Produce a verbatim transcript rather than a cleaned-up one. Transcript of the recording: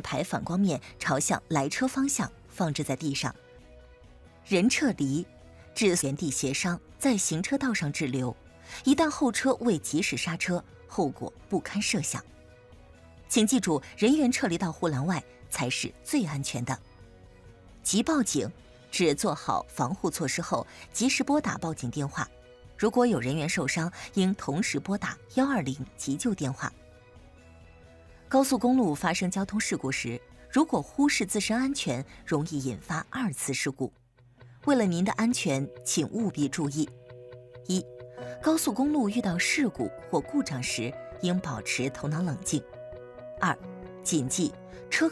牌反光面朝向来车方向放置在地上。人撤离，指原地协商，在行车道上滞留，一旦后车未及时刹车，后果不堪设想。请记住，人员撤离到护栏外才是最安全的。急报警，指做好防护措施后，及时拨打报警电话。如果有人员受伤，应同时拨打一二零急救电话。高速公路发生交通事故时，如果忽视自身安全，容易引发二次事故。为了您的安全，请务必注意：一、高速公路遇到事故或故障时，应保持头脑冷静；二、谨记